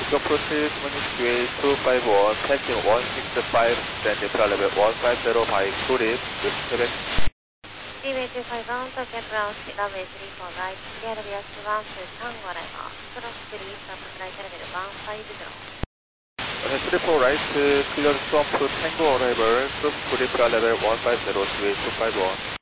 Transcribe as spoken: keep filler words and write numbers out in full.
Go proceed, Munich Way two five one, taxi one six five, then deploy level one five zero by Kurip, with Quebec. Seaway two five one, target ground, runway three four right, clear via one to Tango arrival, cross three, traffic light level one five zero. three four right, clear swamp to Tango arrival, cross Kurip level one five zero, Seaway two five one.